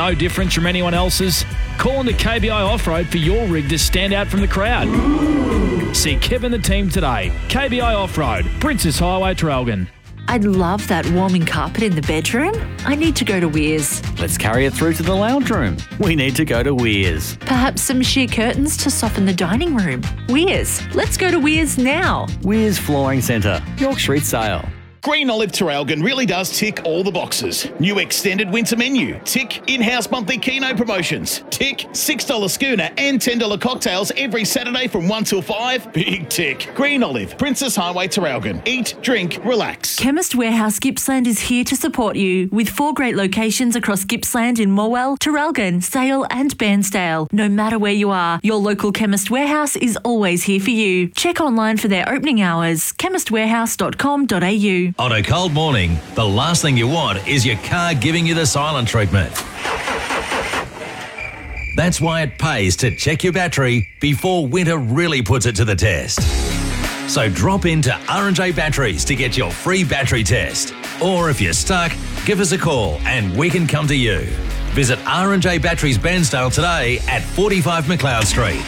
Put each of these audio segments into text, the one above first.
no difference from anyone else's? Call into KBI Off-Road for your rig to stand out from the crowd. See Kevin and the team today. KBI Off-Road, Princess Highway, Traralgon. I'd love that warming carpet in the bedroom. I need to go to Weir's. Let's carry it through to the lounge room. We need to go to Weir's. Perhaps some sheer curtains to soften the dining room. Weir's. Let's go to Weir's now. Weir's Flooring Centre, York Street Sale. Green Olive Traralgon really does tick all the boxes. New extended winter menu. Tick. In-house monthly Keno promotions. Tick. $6 schooner and $10 cocktails every Saturday from 1 till 5. Big tick. Green Olive, Princess Highway, Traralgon. Eat, drink, relax. Chemist Warehouse Gippsland is here to support you with 4 great locations across Gippsland in Morwell, Traralgon, Sale and Bairnsdale. No matter where you are, your local Chemist Warehouse is always here for you. Check online for their opening hours. chemistwarehouse.com.au. On a cold morning, the last thing you want is your car giving you the silent treatment. That's why it pays to check your battery before winter really puts it to the test. So drop into R&J Batteries to get your free battery test. Or if you're stuck, give us a call and we can come to you. Visit R&J Batteries Bairnsdale today at 45 McLeod Street.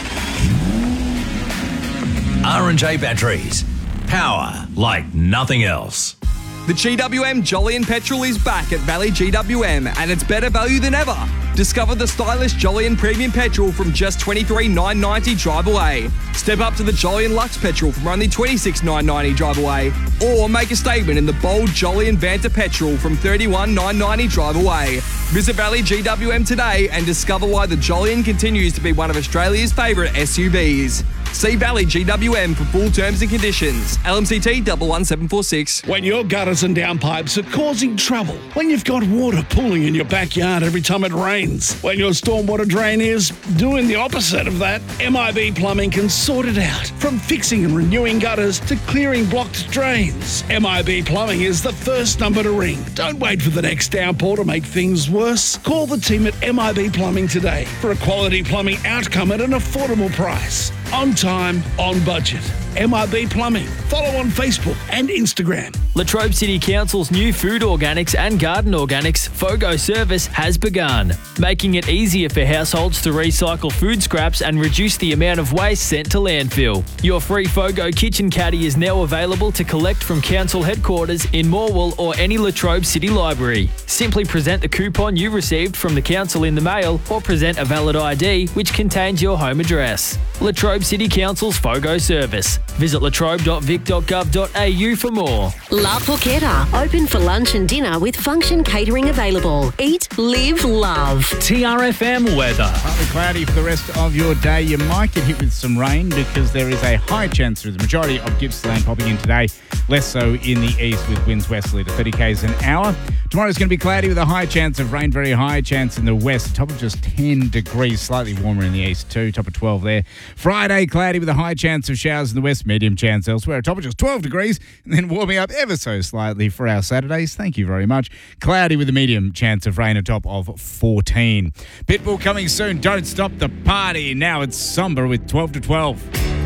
R&J Batteries. Power like nothing else. The GWM Jolyon Petrol is back at Valley GWM and it's better value than ever. Discover the stylish Jolyon Premium Petrol from just $23,990 drive away. Step up to the Jolyon Lux Petrol from only $26,990 drive away. Or make a statement in the bold Jolyon Vanta Petrol from $31,990 drive away. Visit Valley GWM today and discover why the Jolyon continues to be one of Australia's favourite SUVs. See Valley GWM for full terms and conditions. LMCT 11746. When your gutters and downpipes are causing trouble, when you've got water pooling in your backyard every time it rains, when your stormwater drain is doing the opposite of that, MIB Plumbing can sort it out. From fixing and renewing gutters to clearing blocked drains, MIB Plumbing is the first number to ring. Don't wait for the next downpour to make things worse. Call the team at MIB Plumbing today for a quality plumbing outcome at an affordable price. On time, on budget. MIB Plumbing. Follow on Facebook and Instagram. Latrobe City Council's new food organics and garden organics FOGO service has begun, making it easier for households to recycle food scraps and reduce the amount of waste sent to landfill. Your free FOGO kitchen caddy is now available to collect from council headquarters in Morwell or any Latrobe City library. Simply present the coupon you received from the council in the mail or present a valid ID which contains your home address. Latrobe City Council's FOGO service. Visit latrobe.vic.gov.au for more. La Porchetta, open for lunch and dinner with function catering available. Eat, live, love. TRFM weather. Partly cloudy for the rest of your day. You might get hit with some rain because there is a high chance through the majority of Gippsland popping in today. Less so in the east with winds westerly to 30 k's an hour. Tomorrow's going to be cloudy with a high chance of rain, very high chance in the west. Top of just 10 degrees, slightly warmer in the east too. Top of 12 there. Friday, cloudy with a high chance of showers in the west, medium chance elsewhere. Top of just 12 degrees and then warming up ever so slightly for our Saturdays. Thank you very much. Cloudy with a medium chance of rain, a top of 14. Pitbull coming soon. Don't stop the party. Now it's somber with 12 to 12.